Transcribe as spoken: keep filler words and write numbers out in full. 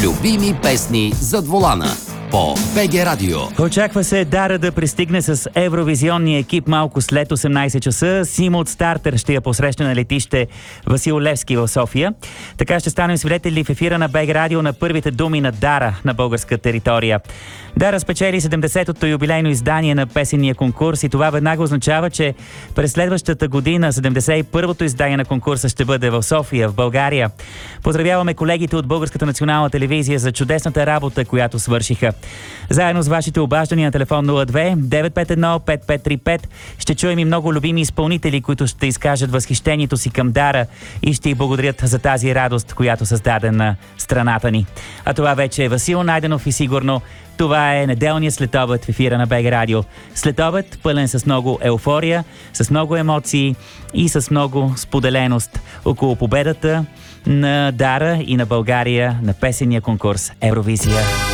Любими песни зад волана по БГ Радио. Очаква се Дара да пристигне с евровизионния екип малко след осемнайсет часа. Симо от Стартер ще я посрещне на летище Васил Левски в София. Така ще станем свидетели в ефира на БГ Радио на първите думи на Дара на българска територия. Дара спечели седемдесетото юбилейно издание на песенния конкурс и това веднага означава, че през следващата година седемдесет и първото издание на конкурса ще бъде в София, в България. Поздравяваме колегите от Българската национална телевизия за чудесната работа, която свършиха. Заедно с вашите обаждания на телефон нула две девет пет едно пет пет три пет ще чуем и много любими изпълнители, които ще изкажат възхищението си към Дара и ще й благодарят за тази радост, която създаде на страната ни. А това вече е Васил Найденов и сигурно това е неделният следобед в ефира на БГ Радио. Следобед пълен с много еуфория, с много емоции и с много споделеност около победата на Дара и на България на песенния конкурс Евровизия.